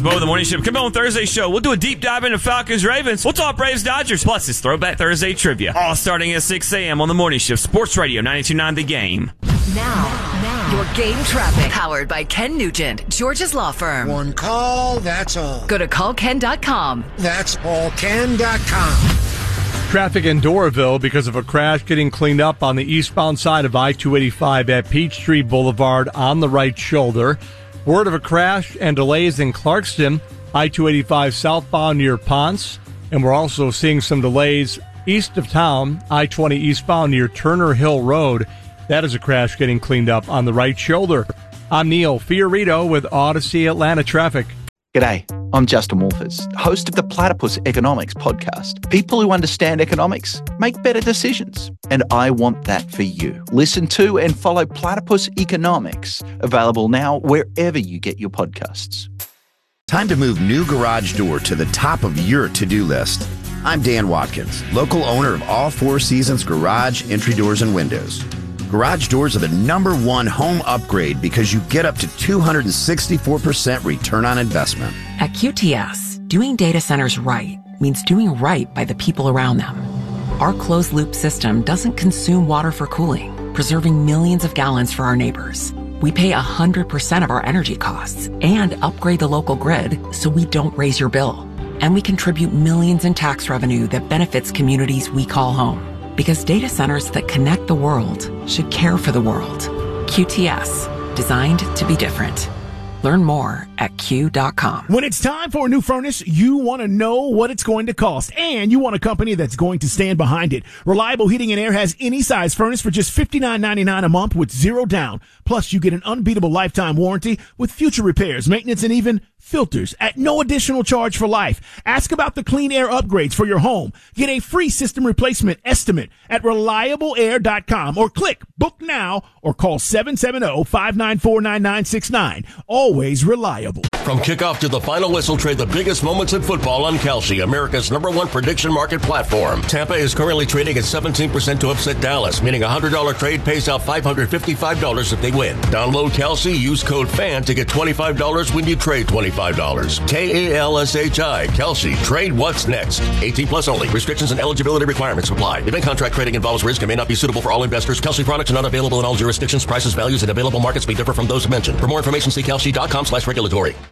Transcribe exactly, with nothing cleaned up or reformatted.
Bo, the morning shift. Come on Thursday show. We'll do a deep dive into Falcons Ravens. We'll talk Braves Dodgers. Plus, it's Throwback Thursday trivia. All starting at six a.m. on the morning shift. Sports Radio ninety-two point nine The Game. Now, now, your game traffic. Powered by Ken Nugent, George's Law Firm. One call, that's all. Go to call ken dot com. That's all ken dot com. Traffic in Doraville because of a crash getting cleaned up on the eastbound side of I two eighty-five at Peachtree Boulevard on the right shoulder. Word of a crash and delays in Clarkston, I two eighty-five southbound near Ponce. And we're also seeing some delays east of town, I twenty eastbound near Turner Hill Road. That is a crash getting cleaned up on the right shoulder. I'm Neil Fiorito with Odyssey Atlanta Traffic. G'day, I'm Justin Wolfers, host of the Platypus Economics podcast. People who understand economics make better decisions, and I want that for you. Listen to and follow Platypus Economics, available now wherever you get your podcasts. Time to move new garage door to the top of your to-do list. I'm Dan Watkins, local owner of All Four Seasons Garage, Entry Doors, and Windows. Garage doors are the number one home upgrade because you get up to two hundred sixty-four percent return on investment. At Q T S, doing data centers right means doing right by the people around them. Our closed-loop system doesn't consume water for cooling, preserving millions of gallons for our neighbors. We pay one hundred percent of our energy costs and upgrade the local grid so we don't raise your bill. And we contribute millions in tax revenue that benefits communities we call home. Because data centers that connect the world should care for the world. Q T S, designed to be different. Learn more at Q dot com. When it's time for a new furnace, you want to know what it's going to cost, and you want a company that's going to stand behind it. Reliable Heating and Air has any size furnace for just fifty-nine ninety-nine a month with zero down. Plus, you get an unbeatable lifetime warranty with future repairs, maintenance, and even filters at no additional charge for life. Ask about the clean air upgrades for your home. Get a free system replacement estimate at reliable air dot com or click book now or call seven seven zero, five nine four, nine nine six nine. Always reliable. From kickoff to the final whistle, trade the biggest moments in football on Kelsey, America's number one prediction market platform. Tampa is currently trading at seventeen percent to upset Dallas, meaning a one hundred dollars trade pays out five hundred fifty-five dollars if they win. Download Kelsey, use code FAN to get twenty-five dollars when you trade twenty-five dollars. K A L S H I, Kelsey. Trade what's next. eighteen plus only. Restrictions and eligibility requirements apply. Event contract trading involves risk and may not be suitable for all investors. Kelsey products are not available in all jurisdictions. Prices, values, and available markets may differ from those mentioned. For more information, see kelsey dot com slash regulatory.